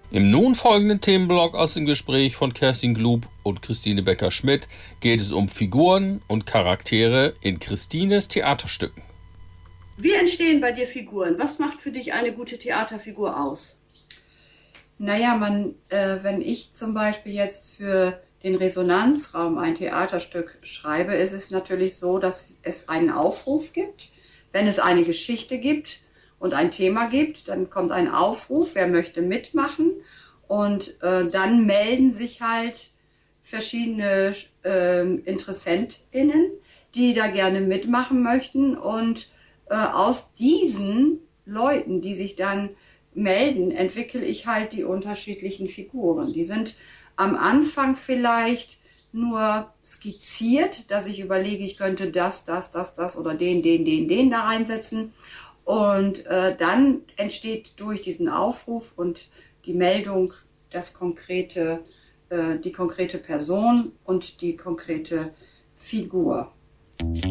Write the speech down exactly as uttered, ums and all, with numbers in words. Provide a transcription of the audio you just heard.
Im nun folgenden Themenblock aus dem Gespräch von Kerstin Glub und Christine Becker-Schmidt geht es um Figuren und Charaktere in Christines Theaterstücken. Wie entstehen bei dir Figuren? Was macht für dich eine gute Theaterfigur aus? Naja, man, äh, wenn ich zum Beispiel jetzt für den Resonanzraum ein Theaterstück schreibe, ist es natürlich so, dass es einen Aufruf gibt. Wenn es eine Geschichte gibt und ein Thema gibt, dann kommt ein Aufruf, wer möchte mitmachen, und äh, dann melden sich halt verschiedene äh, InteressentInnen, die da gerne mitmachen möchten, und äh, aus diesen Leuten, die sich dann melden, entwickle ich halt die unterschiedlichen Figuren. Die sind am Anfang vielleicht nur skizziert, dass ich überlege, ich könnte das, das, das, das oder den, den, den, den da reinsetzen. Und äh, dann entsteht durch diesen Aufruf und die Meldung das konkrete, äh, die konkrete Person und die konkrete Figur.